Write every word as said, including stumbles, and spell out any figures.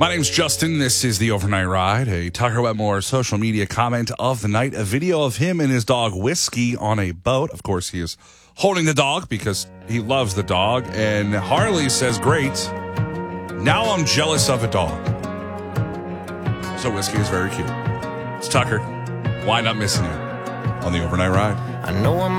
My name's Justin. This is the Overnight Ride, a Tucker Wetmore social media comment of the night. A video of him and his dog Whiskey on a boat. Of course, he is holding the dog because he loves the dog. And Harley says, great. Now I'm jealous of a dog. So Whiskey is very cute. It's Tucker. Why not missing it on the Overnight Ride? I know I'm